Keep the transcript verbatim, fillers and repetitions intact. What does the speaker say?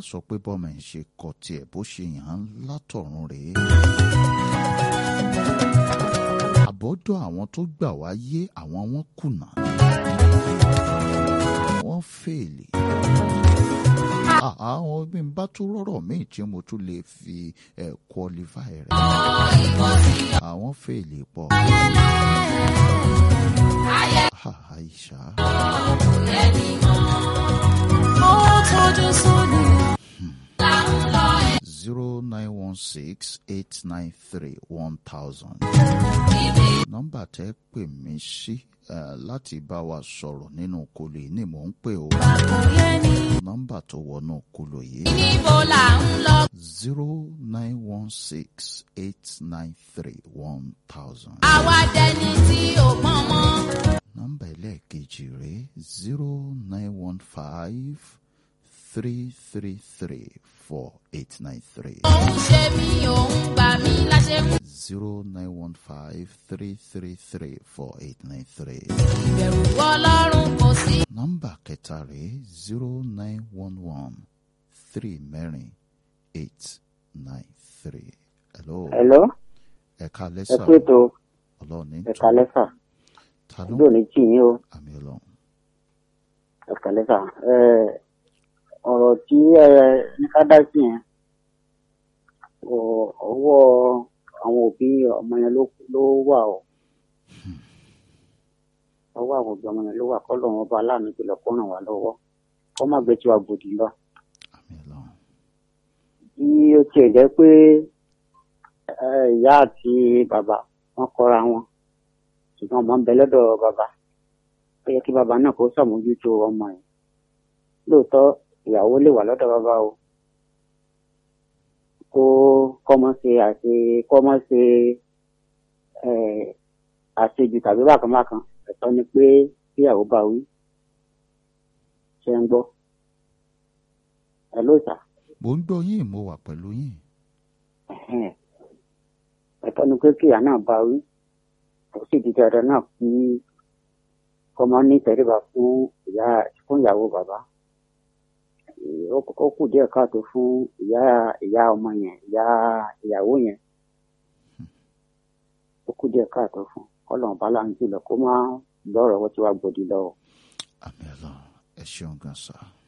sọ pé bọ́mọ ẹ̀ ṣe kọ tiẹ̀ bó ṣe yàn án látọ̀run rèé. àbọ̀dọ̀ àwọn tó gbà wá yé àwọn wọn kùnà. wọ́n fèèlì. àwọn bí n bá tún rọ̀rọ̀ míì tí mo tún lè fi ẹ̀ qualify rẹ̀. àwọn fèèlì pọ̀. Aisha. Zero nine one six eight nine three one thousand. Nọ́mbà tẹ́ pè mí sí láti bá wa sọ̀rọ̀ nínú kolo yìí ni mò ń pè o. Nọ́mbà tó wọnú kolo yìí. Zero nine one six eight nine three one thousand. Àwa dẹni tí ò pọ́n mọ́. Nọ́mbà ẹlẹ́ẹ̀kejì rẹ̀ zero nine one five three three three four eight nine three. Òun ṣe mí, òun gbà mí láṣẹ mú. Zero nine one five three three three four eight nine three. Ìbẹ̀rù Ọlọ́run kò sí. Nọ́mbà kẹta rẹ̀ zero nine one one three mẹ́rin eight nine three. Hello. Hello. Ẹ̀ka lẹ́sà. Ẹ kú ètò. Ọlọ́run ní Ẹ̀ka lẹ́sà. Ta ló? Ìdó ní kí yín o. Àmì Ọlọ́run. Ẹ̀ka lẹ́sà. Ọ̀rọ̀ tí ẹ ní ká dá sí yẹn, ọwọ́ àwọn òbí ọmọ yẹn ló wà o. Ọwọ́ àwọn òbí ọmọ yẹn ló wà kọ́ lọ́wọ́ ọba aláàánú jùlọ kó ràn wá lọ́wọ́. Kọ́ má gbé tiwa gbòdì lọ. Àmì Ọlọ́run. Bí ó tiẹ̀ jẹ́ pé ìyá àti bàbá wọn kọ́ra wọn, ṣùgbọ́n ọmọ ń bẹ lọ́dọ̀ bàbá. Ó yẹ kí bàbá náà kó ṣàmójútó ọmọ yẹn. Lóòótọ́ ìyàwó lè wà lọ́dọ̀ bàbá o. Kó kọ́mọ ṣe àṣe kọ́mọ ṣe àṣejù tàbí bákanbákan. Ẹ̀tọ́ ni pé kíyàwó bá wí. Ṣé ń gbọ́? Ẹ ló sà. Mo ń gbọ́ yín, mo wà pẹ̀lú yín. Ẹ̀tọ́ ni pé kíyà náà bá wí. Kò sì di dandan náà kí kọ́mọ ní ìtẹríba fún ìyá fún ìyàwó bàbá. Ó kù díẹ̀ káàtó fún ìyá ìyá ọmọ yẹn ìyá ìyàwó yẹn. Ó kù díẹ̀ káàtó fún Ọlọ́run bá láǹ jùlọ kó má lọ́rọ̀ wọ́n tí wàá gbòdì lọ. Àmì Ọlọ́run, ẹ ṣeun gan sa.